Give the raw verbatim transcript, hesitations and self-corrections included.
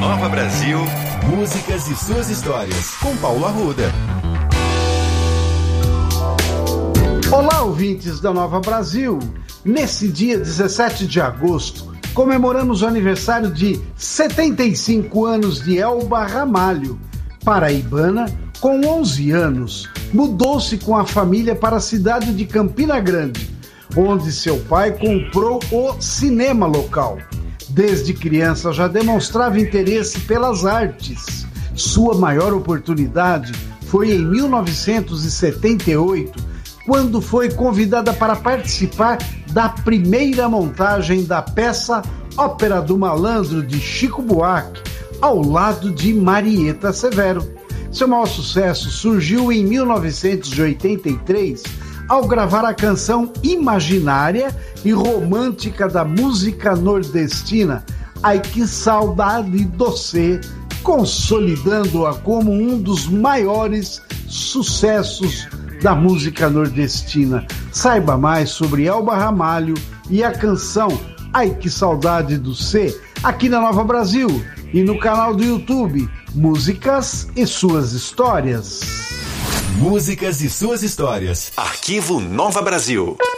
Nova Brasil. Músicas e suas histórias, com Paulo Arruda. Olá, ouvintes da Nova Brasil. Nesse dia dezessete de agosto, comemoramos o aniversário de setenta e cinco anos de Elba Ramalho. Paraibana, com onze anos, mudou-se com a família para a cidade de Campina Grande, onde seu pai comprou o cinema local. Desde criança já demonstrava interesse pelas artes. Sua maior oportunidade foi em mil novecentos e setenta e oito, quando foi convidada para participar da primeira montagem da peça Ópera do Malandro, de Chico Buarque, ao lado de Marieta Severo. Seu maior sucesso surgiu em mil novecentos e oitenta e três, ao gravar a canção imaginária e romântica da música nordestina Ai Que Saudade Doce, consolidando-a como um dos maiores sucessos da música nordestina. Saiba mais sobre Elba Ramalho e a canção Ai Que Saudade Doce, aqui na Nova Brasil e no canal do YouTube Músicas e Suas Histórias. Músicas e suas histórias. Arquivo Nova Brasil.